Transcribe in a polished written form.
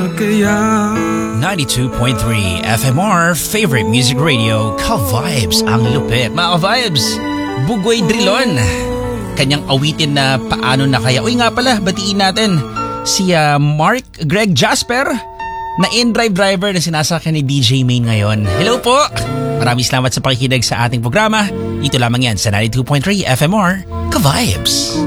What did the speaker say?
kaya 92.3 FMR, favorite music radio, Ka-Vibes ang lupit. Mga Ka-Vibes, Bugoy Drilon, kanyang awitin na Paano na Kaya. Uy nga pala, batiin natin si Mark Greg Jasper na in-drive driver na sinasakyan ni DJ Main ngayon. Hello po! Maraming salamat sa pakikinig sa ating programa. Ito lamang yan sa 92.3 FMR, Ka-Vibes.